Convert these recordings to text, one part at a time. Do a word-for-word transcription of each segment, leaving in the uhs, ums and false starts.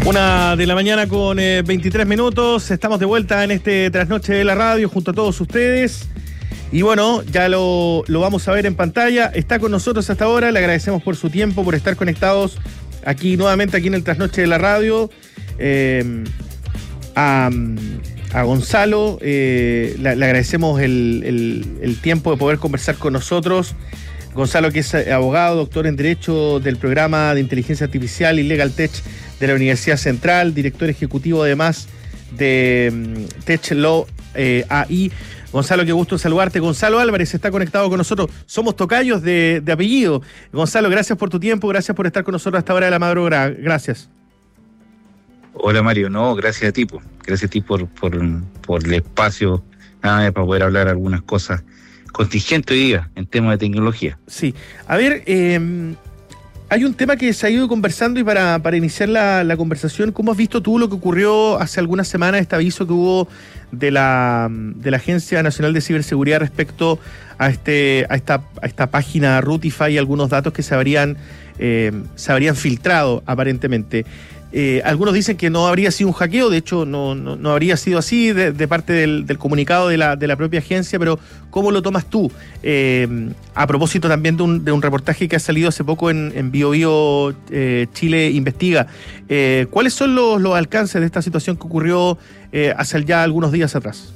Una de la mañana con eh, veintitrés minutos. Estamos de vuelta en este trasnoche de la radio junto a todos ustedes. Y bueno, ya lo, lo vamos a ver en pantalla. Está con nosotros hasta ahora. Le agradecemos por su tiempo, por estar conectados aquí nuevamente aquí en el trasnoche de la radio. Eh, a, a Gonzalo, eh, le, le agradecemos el, el, el tiempo de poder conversar con nosotros. Gonzalo, que es abogado, doctor en Derecho del programa de Inteligencia Artificial y Legal Tech de la Universidad Central, director ejecutivo además de um, Tech Law eh, A I. Gonzalo, qué gusto saludarte. Gonzalo Álvarez está conectado con nosotros. Somos tocayos de, de apellido. Gonzalo, gracias por tu tiempo, gracias por estar con nosotros hasta ahora de la madrugada. Gracias. Hola Mario, no, gracias a ti, po. gracias a ti por, por, por el espacio, nada, para poder hablar algunas cosas contingente hoy día en temas de tecnología. Sí, a ver, eh, hay un tema que se ha ido conversando y para, para iniciar la, la conversación, ¿cómo has visto tú lo que ocurrió hace algunas semanas, este aviso que hubo de la, de la Agencia Nacional de Ciberseguridad respecto a este a esta, a esta página Rutify y algunos datos que se habrían, eh, se habrían filtrado aparentemente? Eh, algunos dicen que no habría sido un hackeo, de hecho no, no, no habría sido así de, de parte del, del comunicado de la, de la propia agencia, pero ¿cómo lo tomas tú? Eh, a propósito también de un, de un reportaje que ha salido hace poco en, en Bio Bio eh, Chile Investiga, eh, ¿cuáles son los, los alcances de esta situación que ocurrió eh, hace ya algunos días atrás?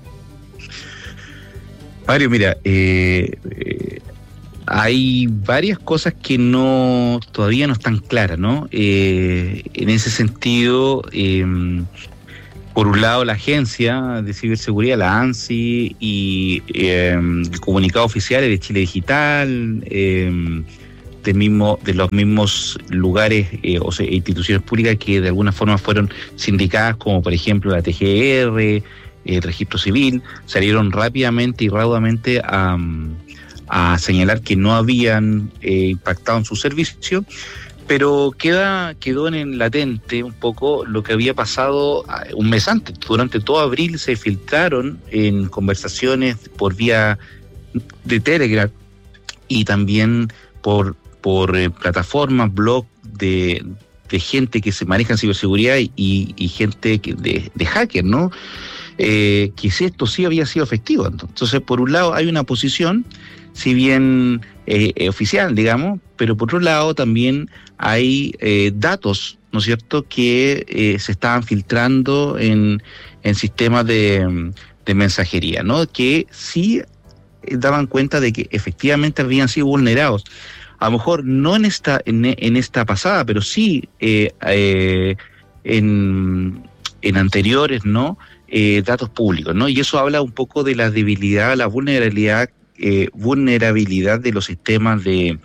Mario, mira, eh, eh, hay varias cosas que no todavía no están claras, ¿no? Eh, en ese sentido, eh, por un lado la Agencia de Ciberseguridad, la ANSI, y eh, el comunicado oficial de Chile Digital, eh, de, mismo, de los mismos lugares eh, o sea, instituciones públicas que de alguna forma fueron sindicadas, como por ejemplo la T G R, el Registro Civil, salieron rápidamente y raudamente a... a señalar que no habían eh, impactado en su servicio, pero queda quedó en el latente un poco lo que había pasado un mes antes. Durante todo abril se filtraron en conversaciones por vía de Telegram y también por, por eh, plataformas, blogs de, de gente que se maneja en ciberseguridad y, y gente que, de, de hackers, ¿no? Eh, que si esto sí había sido efectivo. Entonces, por un lado hay una posición, si bien eh, eh, oficial, digamos, pero por otro lado también hay eh, datos, ¿no es cierto?, que eh, se estaban filtrando en, en sistemas de, de mensajería, ¿no?, que sí daban cuenta de que efectivamente habían sido vulnerados. A lo mejor no en esta, en, en esta pasada, pero sí eh, eh, en, en anteriores, ¿no?, eh, datos públicos, ¿no? Y eso habla un poco de la debilidad, la vulnerabilidad Eh, vulnerabilidad de los sistemas de,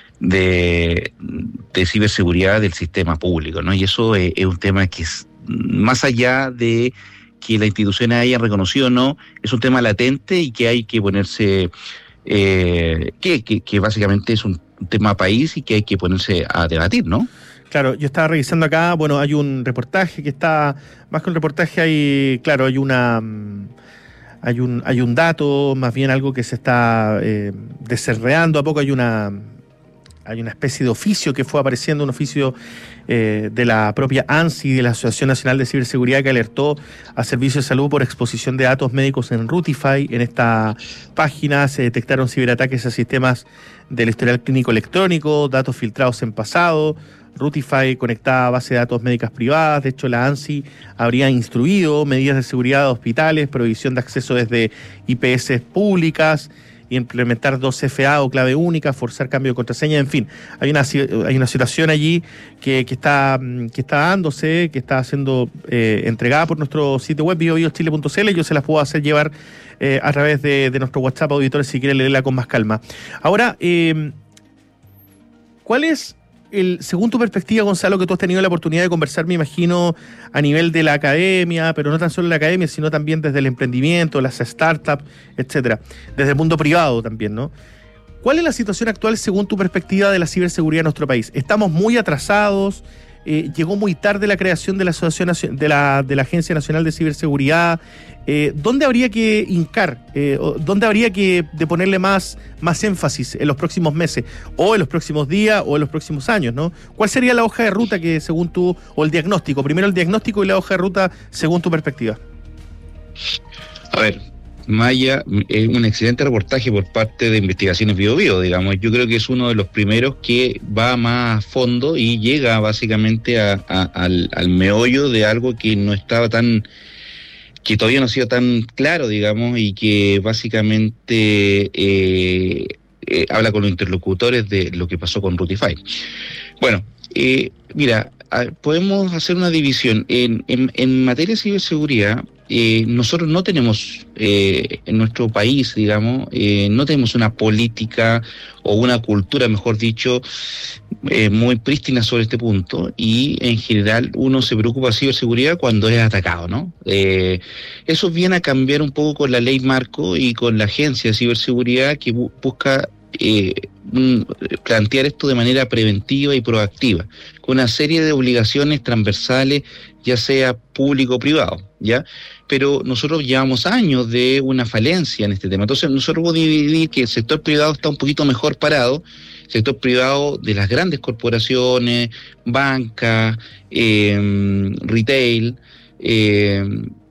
de, de ciberseguridad del sistema público, ¿no? Y eso es, es un tema que es más allá de que las instituciones hayan reconocido o no, es un tema latente y que hay que ponerse, eh, que, que, que básicamente es un tema país y que hay que ponerse a debatir, ¿no? Claro, yo estaba revisando acá, bueno, hay un reportaje que está, más que un reportaje hay, claro, hay una... Hay un, hay un dato, más bien algo que se está eh, desenredando a poco. Hay una, hay una especie de oficio que fue apareciendo, un oficio eh, de la propia ANSI, de la Asociación Nacional de Ciberseguridad, que alertó a Servicios de Salud por exposición de datos médicos en Rutify. En esta página se detectaron ciberataques a sistemas del historial clínico electrónico, datos filtrados en pasado. Rutify conectada a base de datos médicas privadas. De hecho, la ANSI habría instruido medidas de seguridad de hospitales, provisión de acceso desde I P S públicas, implementar dos F A o clave única, forzar cambio de contraseña, en fin. Hay una, hay una situación allí que, que, está, que está dándose, que está siendo eh, entregada por nuestro sitio web, bio bio chile punto c l. Yo se las puedo hacer llevar eh, a través de, de nuestro WhatsApp, auditores, si quieren leerla con más calma. Ahora, eh, ¿cuál es el, según tu perspectiva, Gonzalo, que tú has tenido la oportunidad de conversar, me imagino, a nivel de la academia, pero no tan solo en la academia, sino también desde el emprendimiento, las startups, etcétera, desde el mundo privado también, ¿no? ¿Cuál es la situación actual, según tu perspectiva, de la ciberseguridad en nuestro país? ¿Estamos muy atrasados? eh, llegó muy tarde la creación de la asociación de la, de la Agencia Nacional de Ciberseguridad. Eh, ¿Dónde habría que hincar? Eh, ¿Dónde habría que de ponerle más, más énfasis en los próximos meses? O en los próximos días, o en los próximos años, ¿no? ¿Cuál sería la hoja de ruta que según tú, o el diagnóstico? Primero el diagnóstico y la hoja de ruta según tu perspectiva. A ver, Maya, es un excelente reportaje por parte de Investigaciones Bio Bio, digamos. Yo creo que es uno de los primeros que va más a fondo y llega básicamente a, a, al, al meollo de algo que no estaba tan, que todavía no ha sido tan claro, digamos, y que básicamente eh, eh, habla con los interlocutores de lo que pasó con Rutify. Bueno, eh, mira, podemos hacer una división. En, en, en materia de ciberseguridad, eh, nosotros no tenemos, eh, en nuestro país, digamos, eh, no tenemos una política o una cultura, mejor dicho, eh, muy prístina sobre este punto, y en general uno se preocupa de ciberseguridad cuando es atacado, ¿no? Eh, eso viene a cambiar un poco con la ley marco y con la agencia de ciberseguridad que bu- busca Eh, plantear esto de manera preventiva y proactiva, con una serie de obligaciones transversales, ya sea público o privado, ¿ya? Pero nosotros llevamos años de una falencia en este tema. Entonces nosotros podemos dividir que el sector privado está un poquito mejor parado, el sector privado de las grandes corporaciones, banca, eh, retail, eh,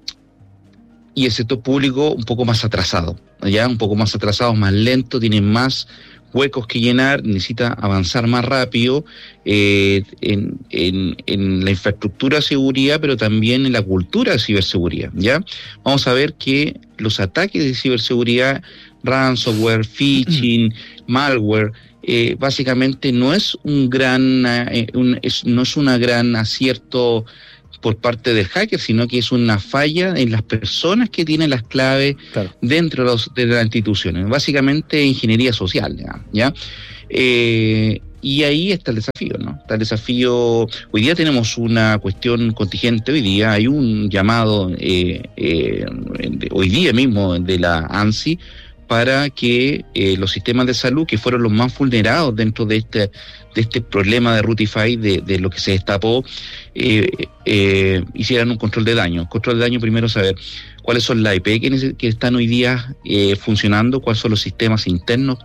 y el sector público un poco más atrasado, ya un poco más atrasado, más lento, tiene más huecos que llenar, necesita avanzar más rápido eh, en, en, en la infraestructura de seguridad, pero también en la cultura de ciberseguridad, ¿ya? Vamos a ver que los ataques de ciberseguridad, ransomware, phishing, malware, eh, básicamente no es un gran, eh, un, es, no es una gran acierto por parte del hacker, sino que es una falla en las personas que tienen las claves, claro, dentro de, los, de las instituciones, básicamente ingeniería social, ¿ya? ¿ya? Eh, y ahí está el desafío, ¿no? Está el desafío. Hoy día tenemos una cuestión contingente, hoy día hay un llamado, eh, eh, de, hoy día mismo de la ANSI, para que eh, los sistemas de salud, que fueron los más vulnerados dentro de este de este problema de Rutify, de, de lo que se destapó, eh, eh, hicieran un control de daño. Control de daño, primero saber cuáles son las I P que, que están hoy día eh, funcionando, cuáles son los sistemas internos